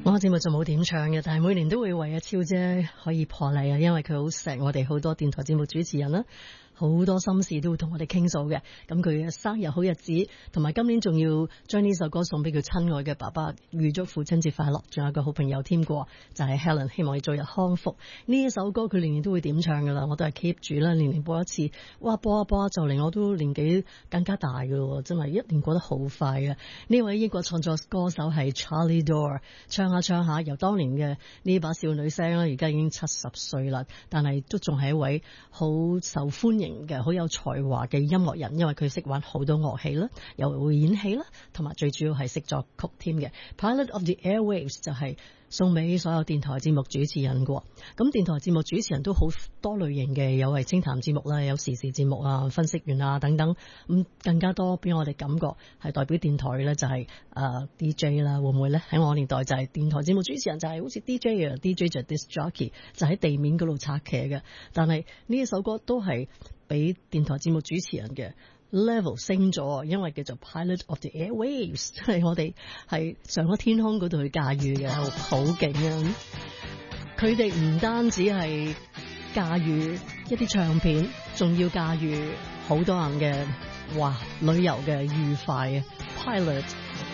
我節目就冇點唱嘅，但係每年都會為阿超姐可以破例啊，因為佢好錫我哋好多電台節目主持人啦。好多心事都會同我哋傾訴嘅，咁佢嘅生日好日子，同埋今年仲要將呢首歌送俾佢親愛嘅爸爸，預祝父親節快樂。仲有個好朋友添過，就係 Helen， 希望你早日康復。呢一首歌佢年年都會點唱噶啦，我都係 keep 住啦，年年播一次。哇，播一播就令我都年紀更加大噶咯，真係一年過得好快啊！呢位英國創作歌手係 Charlie Dore， 唱下唱下，由當年嘅呢把少女聲啦，而家已經70歲啦，但係都仲係一位好受歡迎嘅好有才華嘅音樂人，因為佢識玩好多樂器啦，又會演戲啦，同埋最主要係識作曲添嘅。Pilot of the Airwaves 就係送俾所有電台節目主持人嘅。咁電台節目主持人都好多類型嘅，有係清談節目啦，有時事節目啊，分析員啊等等。咁更加多俾我哋感覺係代表電台咧，就係DJ 啦，會唔會咧？喺我年代就係電台節目主持人就係好似 DJ 啊，DJ 就係 disc jockey， 就喺地面嗰度拆騎嘅。但係呢一首歌都係俾電台節目主持人嘅 level 升咗，因為叫做 Pilot of the Airwaves， 即係我哋係上咗天空嗰度去駕馭嘅，好勁啊！佢哋唔單止係駕馭一啲唱片，仲要駕馭好多人嘅旅遊嘅愉快啊 ！Pilot